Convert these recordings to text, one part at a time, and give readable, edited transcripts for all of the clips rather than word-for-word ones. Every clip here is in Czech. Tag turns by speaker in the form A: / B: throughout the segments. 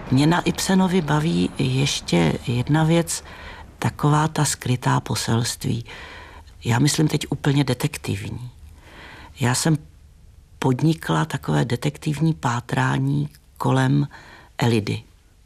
A: Mě na Ibsenovi baví ještě jedna věc, taková ta skrytá poselství. Já myslím teď úplně detektivní. Já jsem podnikla takové detektivní pátrání kolem Elidy.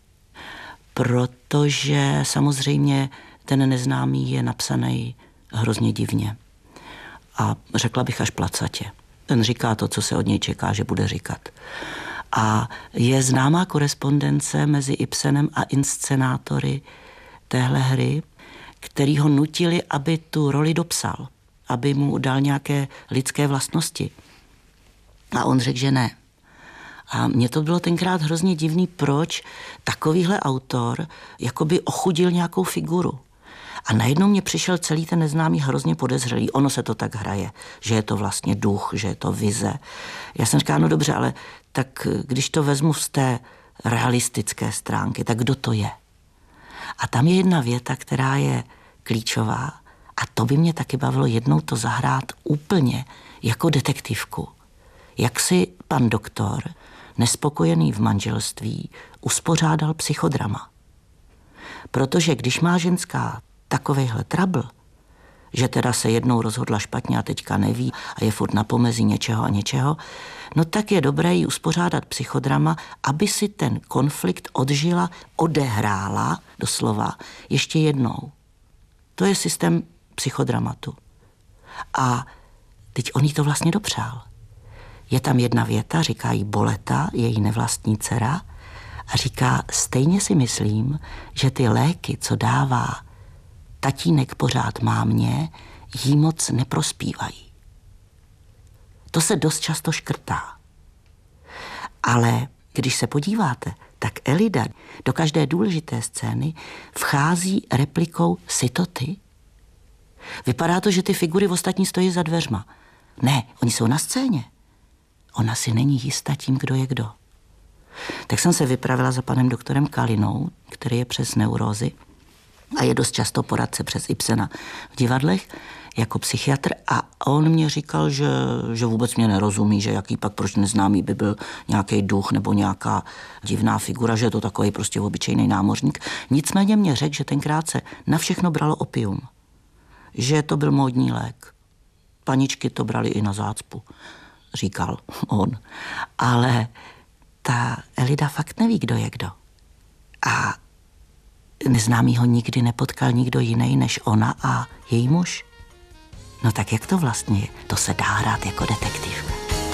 A: Protože samozřejmě ten neznámý je napsaný hrozně divně. A řekla bych až placatě. Ten říká to, co se od něj čeká, že bude říkat. A je známá korespondence mezi Ibsenem a inscenátory téhle hry, který ho nutili, aby tu roli dopsal, aby mu dal nějaké lidské vlastnosti. A on řekl, že ne. A mně to bylo tenkrát hrozně divný, proč takovýhle autor jakoby ochudil nějakou figuru. A najednou mě přišel celý ten neznámý hrozně podezřelý. Ono se to tak hraje, že je to vlastně duch, že je to vize. Já jsem říkala, no dobře, ale tak když to vezmu z té realistické stránky, tak kdo to je? A tam je jedna věta, která je klíčová a to by mě taky bavilo jednou to zahrát úplně jako detektivku. Jak si pan doktor, nespokojený v manželství, uspořádal psychodrama. Protože když má ženská takovejhle trouble, že teda se jednou rozhodla špatně a teďka neví a je furt na pomezí něčeho a něčeho, no tak je dobré jí uspořádat psychodrama, aby si ten konflikt odžila, odehrála, doslova, ještě jednou. To je systém psychodramatu. A teď on jí to vlastně dopřál. Je tam jedna věta, říká jí Boleta, její nevlastní dcera, a říká, stejně si myslím, že ty léky, co dává tatínek pořád mámě, jí moc neprospívají. To se dost často škrtá. Ale když se podíváte, tak Elida do každé důležité scény vchází replikou si to ty? Vypadá to, že ty figury ostatní stojí za dveřma. Ne, oni jsou na scéně. Ona si není jistá tím, kdo je kdo. Tak jsem se vypravila za panem doktorem Kalinou, který je přes neurózy a je dost často poradce přes Ibsena v divadlech jako psychiatr a on mě říkal, že vůbec mě nerozumí, že jaký pak proč neznámý by byl nějaký duch nebo nějaká divná figura, že je to takový prostě obyčejný námořník. Nicméně mě řekl, že tenkrát se na všechno bralo opium. Že to byl módní lék. Paničky to brali i na zácpu, říkal on. Ale ta Elida fakt neví, kdo je kdo. A neznámý ho nikdy nepotkal nikdo jiný než ona a její muž. No tak jak to vlastně je? To se dá hrát jako detektivka.